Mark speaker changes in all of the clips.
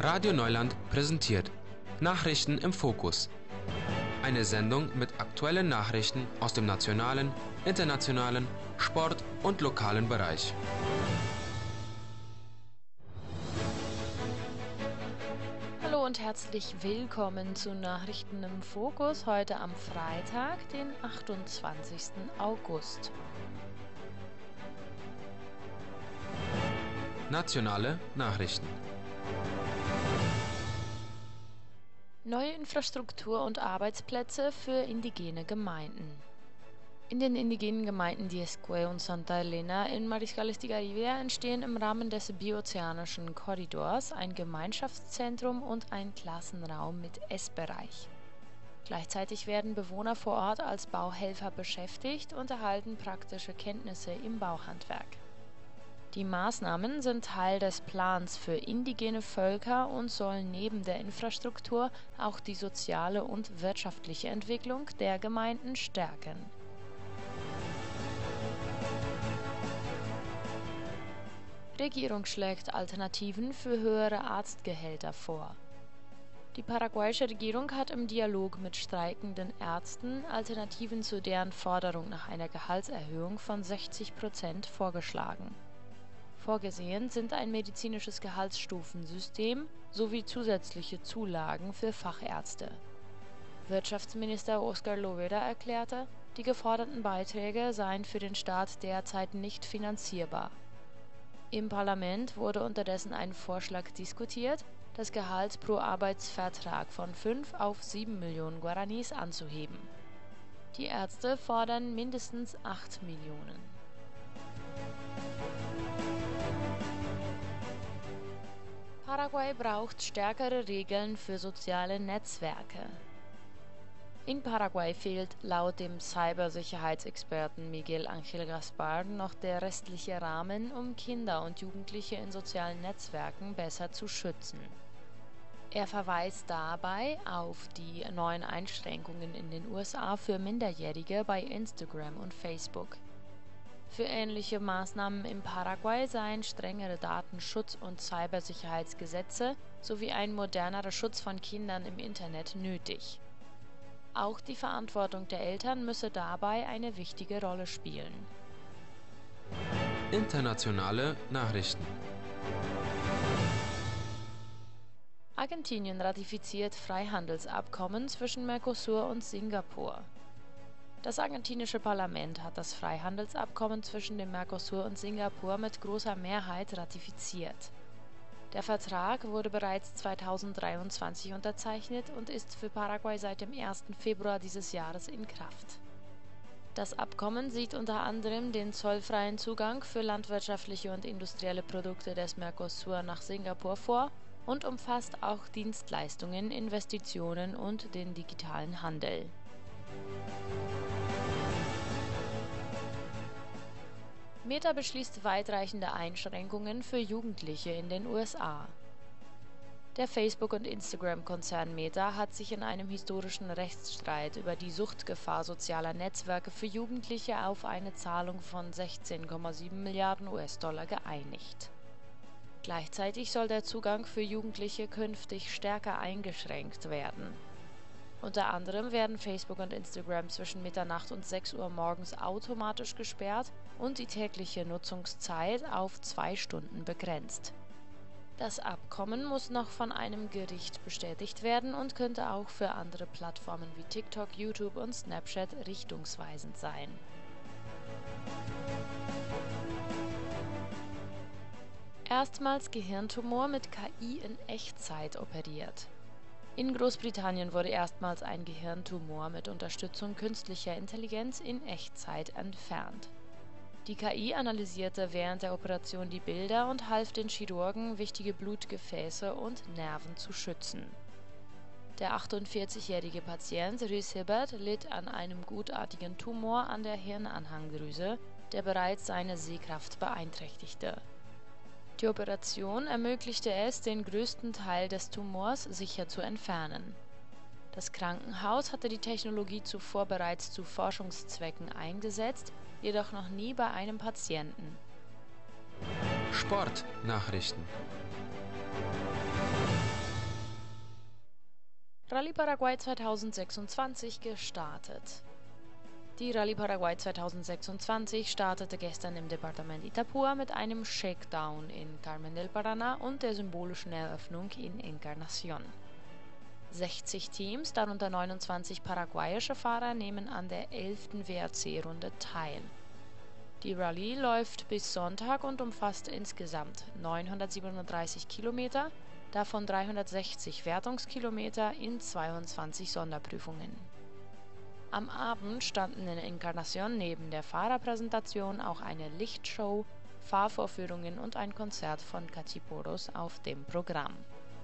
Speaker 1: Radio Neuland präsentiert Nachrichten im Fokus. Eine Sendung mit aktuellen Nachrichten aus dem nationalen, internationalen, Sport- und lokalen Bereich.
Speaker 2: Hallo und herzlich willkommen zu Nachrichten im Fokus, heute am Freitag, den 28. August.
Speaker 1: Nationale Nachrichten.
Speaker 2: Neue Infrastruktur und Arbeitsplätze für indigene Gemeinden. In den indigenen Gemeinden Diezcue und Santa Elena in Mariscales de Garibia entstehen im Rahmen des biozeanischen Korridors ein Gemeinschaftszentrum und ein Klassenraum mit Essbereich. Gleichzeitig werden Bewohner vor Ort als Bauhelfer beschäftigt und erhalten praktische Kenntnisse im Bauhandwerk. Die Maßnahmen sind Teil des Plans für indigene Völker und sollen neben der Infrastruktur auch die soziale und wirtschaftliche Entwicklung der Gemeinden stärken. Regierung schlägt Alternativen für höhere Arztgehälter vor. Die paraguayische Regierung hat im Dialog mit streikenden Ärzten Alternativen zu deren Forderung nach einer Gehaltserhöhung von 60% vorgeschlagen. Vorgesehen sind ein medizinisches Gehaltsstufensystem sowie zusätzliche Zulagen für Fachärzte. Wirtschaftsminister Oscar Lovera erklärte, die geforderten Beiträge seien für den Staat derzeit nicht finanzierbar. Im Parlament wurde unterdessen ein Vorschlag diskutiert, das Gehalt pro Arbeitsvertrag von 5 auf 7 Millionen Guaranis anzuheben. Die Ärzte fordern mindestens 8 Millionen. Paraguay braucht stärkere Regeln für soziale Netzwerke. In Paraguay fehlt laut dem Cybersicherheitsexperten Miguel Ángel Gaspar noch der rechtliche Rahmen, um Kinder und Jugendliche in sozialen Netzwerken besser zu schützen. Er verweist dabei auf die neuen Einschränkungen in den USA für Minderjährige bei Instagram und Facebook. Für ähnliche Maßnahmen in Paraguay seien strengere Datenschutz- und Cybersicherheitsgesetze sowie ein modernerer Schutz von Kindern im Internet nötig. Auch die Verantwortung der Eltern müsse dabei eine wichtige Rolle spielen.
Speaker 1: Internationale Nachrichten.
Speaker 2: Argentinien ratifiziert Freihandelsabkommen zwischen Mercosur und Singapur. Das argentinische Parlament hat das Freihandelsabkommen zwischen dem Mercosur und Singapur mit großer Mehrheit ratifiziert. Der Vertrag wurde bereits 2023 unterzeichnet und ist für Paraguay seit dem 1. Februar dieses Jahres in Kraft. Das Abkommen sieht unter anderem den zollfreien Zugang für landwirtschaftliche und industrielle Produkte des Mercosur nach Singapur vor und umfasst auch Dienstleistungen, Investitionen und den digitalen Handel. Meta beschließt weitreichende Einschränkungen für Jugendliche in den USA. Der Facebook- und Instagram-Konzern Meta hat sich in einem historischen Rechtsstreit über die Suchtgefahr sozialer Netzwerke für Jugendliche auf eine Zahlung von 16,7 Milliarden US-Dollar geeinigt. Gleichzeitig soll der Zugang für Jugendliche künftig stärker eingeschränkt werden. Unter anderem werden Facebook und Instagram zwischen Mitternacht und 6 Uhr morgens automatisch gesperrt und die tägliche Nutzungszeit auf 2 Stunden begrenzt. Das Abkommen muss noch von einem Gericht bestätigt werden und könnte auch für andere Plattformen wie TikTok, YouTube und Snapchat richtungsweisend sein. Erstmals Gehirntumor mit KI in Echtzeit operiert. In Großbritannien wurde erstmals ein Gehirntumor mit Unterstützung künstlicher Intelligenz in Echtzeit entfernt. Die KI analysierte während der Operation die Bilder und half den Chirurgen, wichtige Blutgefäße und Nerven zu schützen. Der 48-jährige Patient Rhys Hibbert litt an einem gutartigen Tumor an der Hirnanhangdrüse, der bereits seine Sehkraft beeinträchtigte. Die Operation ermöglichte es, den größten Teil des Tumors sicher zu entfernen. Das Krankenhaus hatte die Technologie zuvor bereits zu Forschungszwecken eingesetzt, jedoch noch nie bei einem Patienten.
Speaker 1: Sportnachrichten.
Speaker 2: Rallye Paraguay 2026 gestartet. Die Rallye Paraguay 2026 startete gestern im Departement Itapúa mit einem Shakedown in Carmen del Paraná und der symbolischen Eröffnung in Encarnación. 60 Teams, darunter 29 paraguayische Fahrer, nehmen an der 11. WRC-Runde teil. Die Rallye läuft bis Sonntag und umfasst insgesamt 937 Kilometer, davon 360 Wertungskilometer in 22 Sonderprüfungen. Am Abend standen in Encarnación neben der Fahrerpräsentation auch eine Lichtshow, Fahrvorführungen und ein Konzert von Cachiporros auf dem Programm.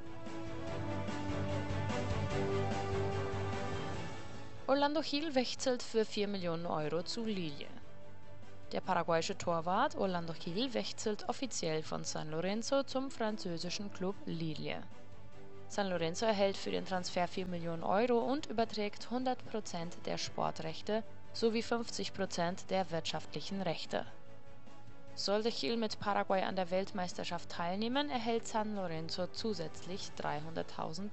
Speaker 2: Orlando Gil wechselt für 4 Millionen Euro zu Lille. Der paraguayische Torwart Orlando Gil wechselt offiziell von San Lorenzo zum französischen Club Lille. San Lorenzo erhält für den Transfer 4 Millionen Euro und überträgt 100% der Sportrechte sowie 50% der wirtschaftlichen Rechte. Sollte Gil mit Paraguay an der Weltmeisterschaft teilnehmen, erhält San Lorenzo zusätzlich $300.000.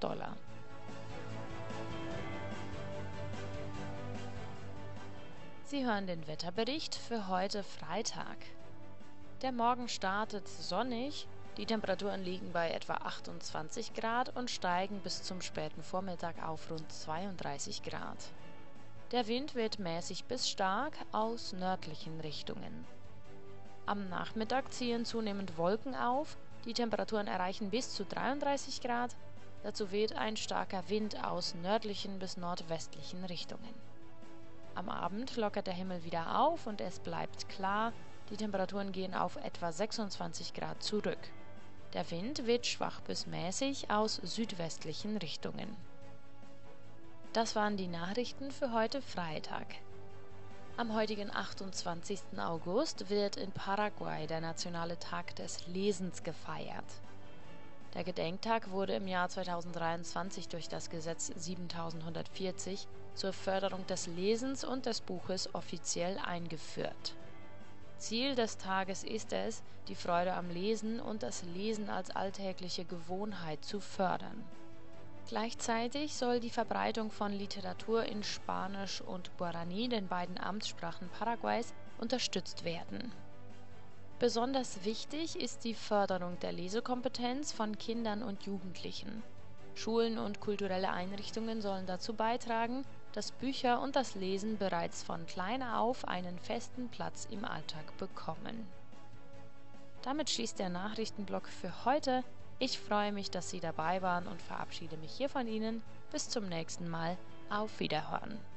Speaker 2: Sie hören den Wetterbericht für heute Freitag. Der Morgen startet sonnig, die Temperaturen liegen bei etwa 28 Grad und steigen bis zum späten Vormittag auf rund 32 Grad. Der Wind wird mäßig bis stark aus nördlichen Richtungen. Am Nachmittag ziehen zunehmend Wolken auf, die Temperaturen erreichen bis zu 33 Grad, dazu weht ein starker Wind aus nördlichen bis nordwestlichen Richtungen. Am Abend lockert der Himmel wieder auf und es bleibt klar, die Temperaturen gehen auf etwa 26 Grad zurück. Der Wind weht schwach bis mäßig aus südwestlichen Richtungen. Das waren die Nachrichten für heute Freitag. Am heutigen 28. August wird in Paraguay der nationale Tag des Lesens gefeiert. Der Gedenktag wurde im Jahr 2023 durch das Gesetz 7140 zur Förderung des Lesens und des Buches offiziell eingeführt. Ziel des Tages ist es, die Freude am Lesen und das Lesen als alltägliche Gewohnheit zu fördern. Gleichzeitig soll die Verbreitung von Literatur in Spanisch und Guarani, den beiden Amtssprachen Paraguays, unterstützt werden. Besonders wichtig ist die Förderung der Lesekompetenz von Kindern und Jugendlichen. Schulen und kulturelle Einrichtungen sollen dazu beitragen, dass Bücher und das Lesen bereits von klein auf einen festen Platz im Alltag bekommen. Damit schließt der Nachrichtenblock für heute. Ich freue mich, dass Sie dabei waren und verabschiede mich hier von Ihnen. Bis zum nächsten Mal. Auf Wiederhören.